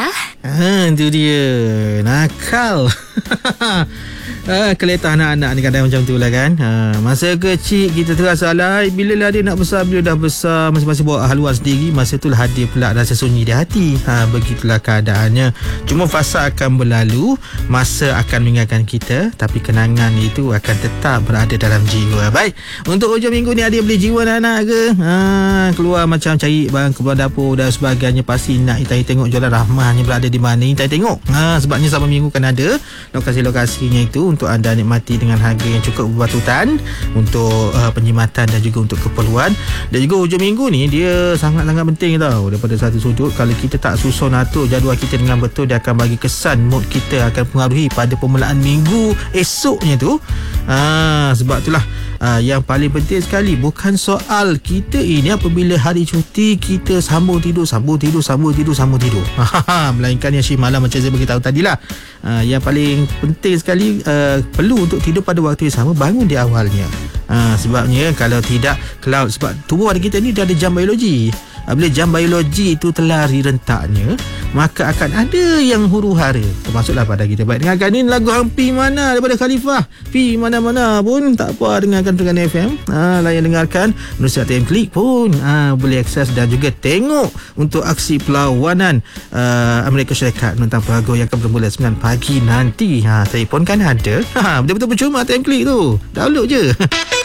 Itu dia. Nakal. Keletah anak-anak ni kadang macam tu lah kan. Masa kecil kita terasa alai, bila lah dia nak besar, bila dah besar masing-masing bawa haluan sendiri, masa tu lah hadir pula rasa sunyi di hati. Begitulah keadaannya. Cuma fasa akan berlalu, masa akan meninggalkan kita, tapi kenangan itu akan tetap berada dalam jiwa. Baik, untuk hujung minggu ni ada beli jiwa anak-anak ke? Keluar macam cari barang keluar dapur dan sebagainya, pasti nak Intai tengok jualan Rahmahnya berada di mana. Intai tengok. Sebabnya sama minggu kan ada lokasi-lokasinya itu untuk anda nikmati dengan harga yang cukup berbatutan untuk penjimatan dan juga untuk keperluan. Dan juga hujung minggu ni dia sangat-sangat penting tau. Daripada satu sudut, kalau kita tak susun atur jadual kita dengan betul, dia akan bagi kesan mood kita akan pengaruhi pada permulaan minggu esoknya tu. Sebab itulah yang paling penting sekali, bukan soal kita ini apabila hari cuti kita sambung tidur melainkan yang shift malam macam saya beritahu tadilah. Yang paling penting sekali, perlu untuk tidur pada waktu yang sama, bangun di awalnya. Sebabnya kalau tidak, sebab tubuh kita ni dia ada jam biologi. Bila jam biologi itu telah rentaknya, maka akan ada yang huru-hara, termasuklah pada kita. Baik, dengarkan ni lagu Hampi Mana daripada Khalifah. Pi mana-mana pun tak apa, dengarkan Terengganu FM. Layan dengarkan menerusi ATM Klik pun boleh akses dan juga tengok untuk aksi perlawanan Amerika Syarikat menentang Peragor yang akan bermula 9 pagi nanti. Telefon kan ada. Betul-betul percuma ATM Klik tu, download je.